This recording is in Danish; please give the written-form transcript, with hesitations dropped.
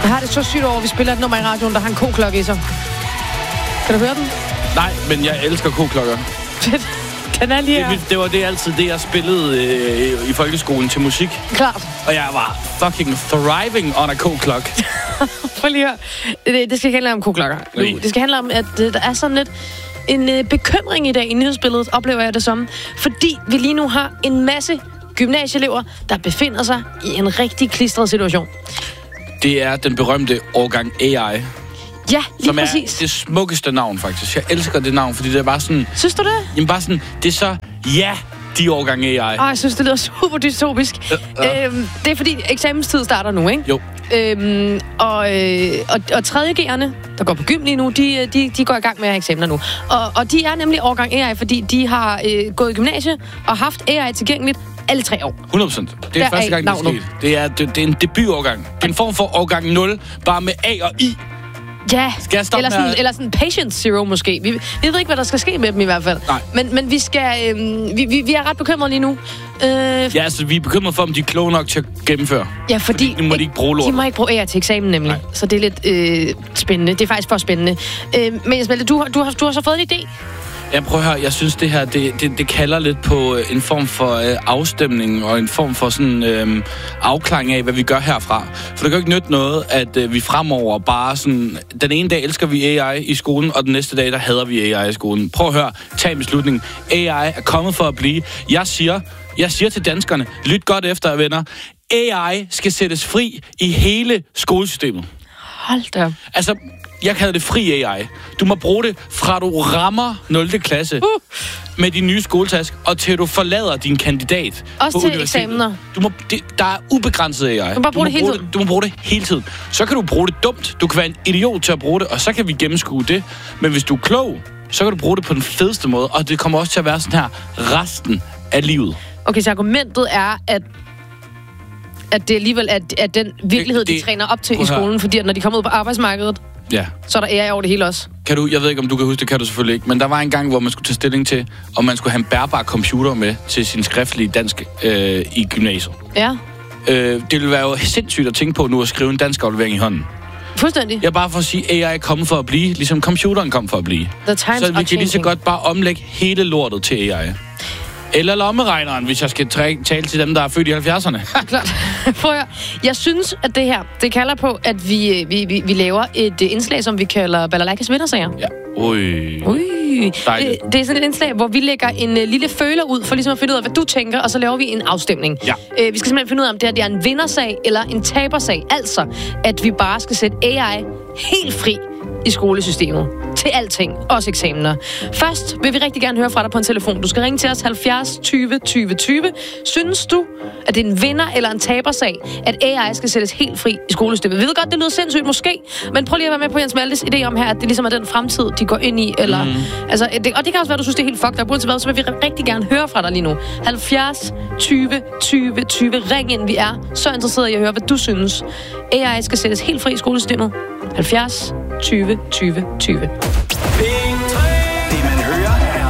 Jeg har det så sygt over, at vi spiller et nummer i radioen, der har en koklokke i sig. Kan du høre den? Nej, men jeg elsker koklokker. Den er lige her. Det var altid det, jeg spillede i folkeskolen til musik. Klart. Og jeg var fucking thriving on a k-clock. Prøv lige at høre. Det skal ikke handle om koklokker. Det skal handle om, at der er sådan lidt en bekymring i dag i nyhedsbilledet, oplever jeg det som. Fordi vi lige nu har en masse gymnasieelever, der befinder sig i en rigtig klistret situation. Det er den berømte årgang AI. Ja, lige præcis. Som er det smukkeste navn, faktisk. Jeg elsker det navn, fordi det er bare sådan... Synes du det? Jamen bare sådan, det er så... Ja, de årgang AI. Jeg synes, det lyder super dystopisk. Det er fordi eksamenstid starter nu, ikke? Jo. Og 3.G'erne, der går på gym lige nu, de går i gang med at have eksamener nu. Og de er nemlig årgang AI, fordi de har gået i gymnasie og haft AI tilgængeligt alle 3 år. 100%. Det er første gang, det er sket. Det er en debutårgang. Det er en form for årgang 0, bare med A og I. Ja, eller sådan patient zero måske. Vi ved ikke, hvad der skal ske med dem i hvert fald. Nej. Men vi skal... Vi er ret bekymrede lige nu. Ja, altså vi er bekymrede for, om de er kloge nok til at gennemføre. Ja, fordi nu må de ikke bruge lort. De må ikke bruge AI til eksamen, nemlig. Nej. Så det er lidt spændende. Det er faktisk for spændende. Men Jesper, du har så fået en idé. Ja, prøv at høre. Jeg synes, det her, det kalder lidt på en form for afstemning og en form for sådan afklaring af, hvad vi gør herfra. For det kan jo ikke nytte noget, at vi fremover bare sådan... Den ene dag elsker vi AI i skolen, og den næste dag, der hader vi AI i skolen. Prøv at høre. Tag en beslutning. AI er kommet for at blive. Jeg siger til danskerne, lyt godt efter, venner. AI skal sættes fri i hele skolesystemet. Hold da. Altså... Jeg kalder det fri AI. Du må bruge det fra du rammer 0. klasse med din nye skoletask, og til du forlader din kandidat. Også til eksamener. Der er ubegrænset AI. Du må bruge det hele tiden. Du må bruge det hele tiden. Så kan du bruge det dumt. Du kan være en idiot til at bruge det, og så kan vi gennemskue det. Men hvis du er klog, så kan du bruge det på den fedeste måde, og det kommer også til at være sådan her resten af livet. Okay, så argumentet er, at det alligevel er den virkelighed, de træner op til i skolen, fordi når de kommer ud på arbejdsmarkedet, ja, så er der AI over det hele også. Jeg ved ikke, om du kan huske det, kan du selvfølgelig ikke, men der var en gang, hvor man skulle tage stilling til, om man skulle have en bærbar computer med til sin skriftlige dansk i gymnasiet. Ja. Det ville være jo sindssygt at tænke på nu at skrive en dansk aflevering i hånden. Fuldstændig. Jeg bare for at sige, AI er kommet for at blive, ligesom computeren kom for at blive. Så vi kan lige så godt bare omlægge hele lortet til AI. Eller lommeregneren, hvis jeg skal tale til dem, der er født i 70'erne. Klart. Jeg synes, at det her, det kalder på, at vi laver et indslag, som vi kalder Balalaikas vindersager. Ja. Ui. Det er sådan et indslag, hvor vi lægger en lille føler ud, for ligesom at finde ud af, hvad du tænker, og så laver vi en afstemning. Ja. Vi skal simpelthen finde ud af, om det her er en vindersag eller en tabersag. Altså, at vi bare skal sætte AI helt fri i skolesystemet. Til alting, også eksamener. Først vil vi rigtig gerne høre fra dig på en telefon. Du skal ringe til os 70 20 20 20. Synes du, at det er en vinder eller en tabersag, at AI skal sættes helt fri i skolesystemet? Vi ved godt, det lyder sindssygt måske, men prøv lige at være med på Jens Maltes idé om her, at det ligesom er den fremtid, de går ind i. Eller, altså, og det kan også være, du synes, det er helt fucked up. Uanset hvad, så vil vi rigtig gerne høre fra dig lige nu. 70 20 20 20. Ring ind, vi er så interesserede i at høre, hvad du synes. AI skal sættes helt fri i skolesystemet. 70 20 20 20.